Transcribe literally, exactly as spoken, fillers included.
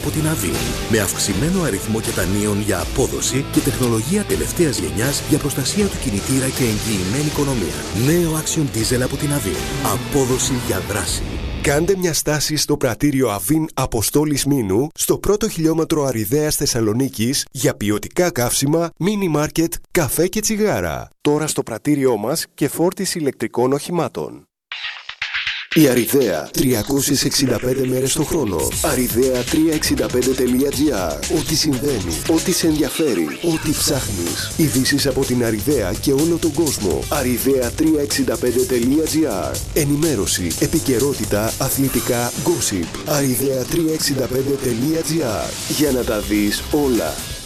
από την Avin. Με αυξημένο αριθμό κετανίων για απόδοση και τεχνολογία τελευταίας γενιάς για προστασία του κινητήρα και εγγυημένη οικονομία. Νέο Action Diesel από την Avin. Απόδοση για δράση. Κάντε μια στάση στο πρατήριο Avin Αποστόλης Μήνου, στο πρώτο χιλιόμετρο Αριδέας Θεσσαλονίκης, για ποιοτικά καύσιμα, μίνι μάρκετ, καφέ και τσιγάρα. Τώρα στο πρατήριό μας και φόρτιση ηλεκτρικών οχημάτων. Η Αριδέα, τριακόσιες εξήντα πέντε μέρες το χρόνο. αριδέα τριακόσια εξήντα πέντε τελεία τζι άρ. Ό,τι συμβαίνει, ό,τι σε ενδιαφέρει, ό,τι ψάχνεις. Ειδήσεις από την Αριδέα και όλο τον κόσμο. αριδέα τριακόσια εξήντα πέντε τελεία τζι άρ. Ενημέρωση, επικαιρότητα, αθλητικά, gossip. αριδέα τριακόσια εξήντα πέντε τελεία τζι άρ. Για να τα δεις όλα.